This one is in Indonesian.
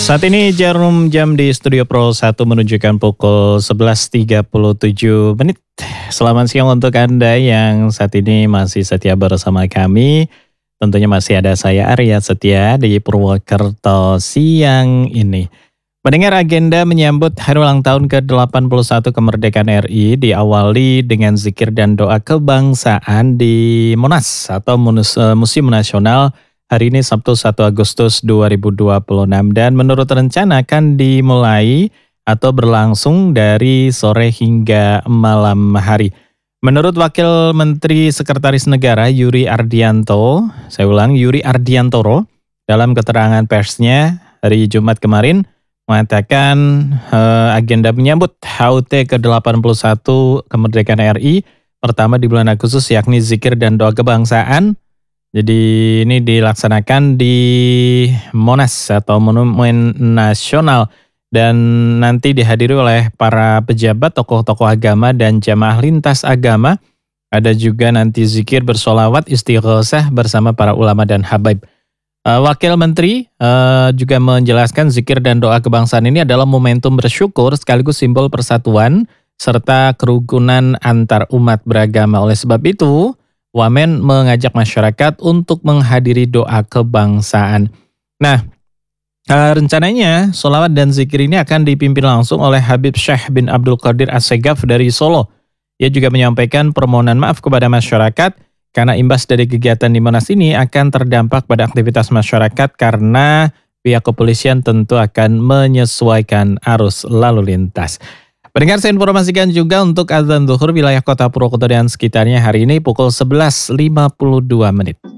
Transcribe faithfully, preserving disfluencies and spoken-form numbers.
Saat ini jarum jam di Studio Pro satu menunjukkan pukul sebelas tiga puluh tujuh menit. Selamat siang untuk Anda yang saat ini masih setia bersama kami. Tentunya masih ada saya Arya Setia di Purwokerto siang ini. Mendengar agenda menyambut hari ulang tahun ke delapan puluh satu kemerdekaan R I diawali dengan zikir dan doa kebangsaan di Monas atau Museum Nasional hari ini Sabtu satu Agustus dua ribu dua puluh enam dan menurut rencana akan dimulai atau berlangsung dari sore hingga malam hari. Menurut Wakil Menteri Sekretaris Negara Yuri Ardianto, saya ulang Yuri Ardiantoro, dalam keterangan persnya hari Jumat kemarin mengatakan eh, agenda menyambut H U T ke delapan puluh satu kemerdekaan R I pertama di bulan Agustus yakni zikir dan doa kebangsaan. Jadi ini dilaksanakan di Monas atau Monumen Nasional dan nanti dihadiri oleh para pejabat, tokoh-tokoh agama dan jamaah lintas agama. Ada juga nanti zikir bersolawat istighosah bersama para ulama dan habaib. Uh, Wakil Menteri uh, juga menjelaskan zikir dan doa kebangsaan ini adalah momentum bersyukur sekaligus simbol persatuan serta kerukunan antar umat beragama. Oleh sebab itu, Wamen mengajak masyarakat untuk menghadiri doa kebangsaan. Nah, uh, rencananya sholawat dan zikir ini akan dipimpin langsung oleh Habib Syekh bin Abdul Qadir As-Segaf dari Solo. Ia juga menyampaikan permohonan maaf kepada masyarakat karena imbas dari kegiatan di Monas ini akan terdampak pada aktivitas masyarakat karena pihak kepolisian tentu akan menyesuaikan arus lalu lintas. Pendengar, saya informasikan juga untuk azan zuhur wilayah kota Purwokerto dan sekitarnya hari ini pukul sebelas lima puluh dua menit.